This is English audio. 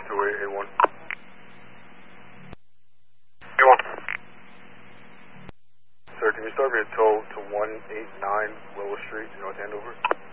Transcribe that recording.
A1. A1. Sir, can you start me a tow to 189 Willow Street, North Andover?